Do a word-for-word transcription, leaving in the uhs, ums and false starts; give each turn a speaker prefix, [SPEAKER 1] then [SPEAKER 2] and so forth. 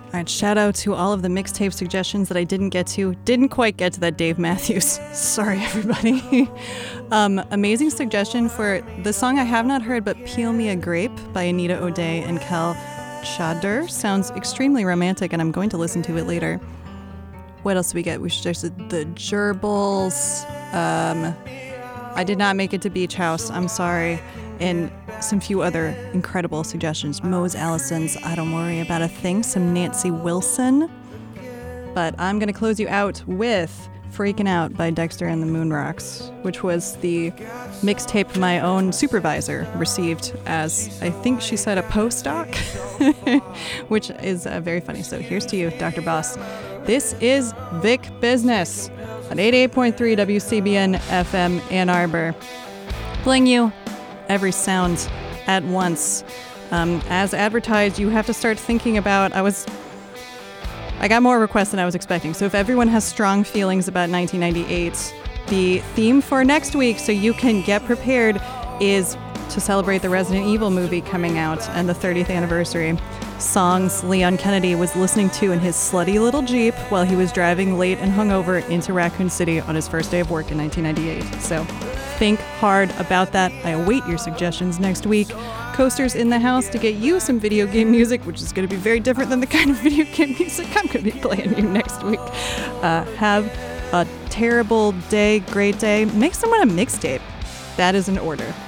[SPEAKER 1] All right, shout out to all of the mixtape suggestions that I didn't get to. Didn't quite get to that Dave Matthews. Sorry, everybody. um, amazing suggestion for the song I have not heard, but Peel Me a Grape by Anita O'Day and Kel Chadder. Sounds extremely romantic, and I'm going to listen to it later. What else do we get? We suggested the Gerbils. Um, I did not make it to Beach House. I'm sorry. And some few other incredible suggestions. Mose Allison's I Don't Worry About a Thing, some Nancy Wilson. But I'm going to close you out with Freaking Out by Dexter and the Moonrocks, which was the mixtape my own supervisor received as, I think she said, a postdoc, which is uh, very funny. So here's to you, Doctor Boss. This is Vic Business on eighty-eight point three W C B N F M Ann Arbor, playing you every sound at once. Um, as advertised, you have to start thinking about, I was, I got more requests than I was expecting. So if everyone has strong feelings about nineteen ninety-eight, the theme for next week, so you can get prepared, is to celebrate the Resident Evil movie coming out and the thirtieth anniversary. Songs Leon Kennedy was listening to in his slutty little Jeep while he was driving late and hungover into Raccoon City on his first day of work in nineteen ninety-eight. So think hard about that. I await your suggestions next week. Coasters in the house to get you some video game music, which is going to be very different than the kind of video game music I'm going to be playing you next week. Uh, have a terrible day, great day. Make someone a mixtape. That is an order.